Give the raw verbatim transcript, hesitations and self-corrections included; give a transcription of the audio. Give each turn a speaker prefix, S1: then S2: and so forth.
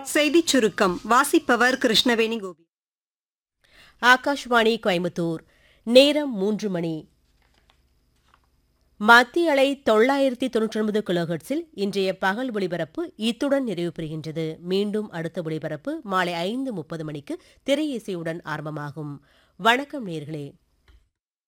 S1: செய்திச் சுருக்கம் வாசிப்பவர் கிருஷ்ணவேணி கோபி.
S2: ஆகாஷ்வாணி கோயம்புத்தூர். நேரம் மூன்று மணி. மத்திய அலை தொள்ளாயிரத்தி தொன்னூற்றி ஒன்பது கிலோஹெர்ட்ஸில் இன்றைய பகல் ஒலிபரப்பு இத்துடன் நிறைவு பெறுகின்றது. மீண்டும் அடுத்த ஒலிபரப்பு மாலை ஐந்து முப்பது மணிக்கு திரை இசையுடன் ஆரம்பமாகும். வணக்கம் நேயர்களே.